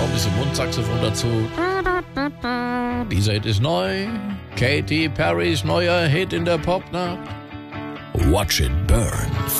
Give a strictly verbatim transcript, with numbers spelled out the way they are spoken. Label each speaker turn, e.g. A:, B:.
A: ein bisschen Mundsaxophon dazu. Dieser Hit ist neu. Katy Perrys neuer Hit in der Popnacht. Watch It Burn.